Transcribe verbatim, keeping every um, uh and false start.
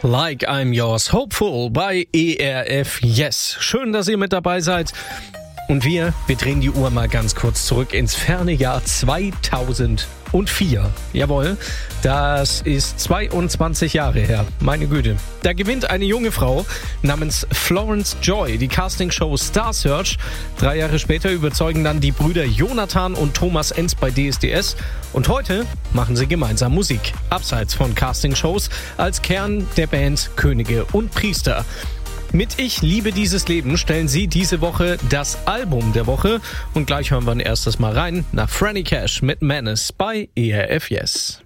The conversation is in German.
Like I'm Yours, Hopeful bei E R F Yes. Schön, dass ihr mit dabei seid. Und wir, wir drehen die Uhr mal ganz kurz zurück ins ferne Jahr zweitausendvier. Jawohl, das ist zweiundzwanzig Jahre her. Meine Güte. Da gewinnt eine junge Frau namens Florence Joy die Castingshow Star Search. Drei Jahre später überzeugen dann die Brüder Jonathan und Thomas Enz bei D S D S. Und heute machen sie gemeinsam Musik, abseits von Castingshows, als Kern der Band Könige und Priester. Mit Ich liebe dieses Leben stellen sie diese Woche das Album der Woche. Und gleich hören wir ein erstes Mal rein nach Franny Cash mit Menace bei E R F Yes.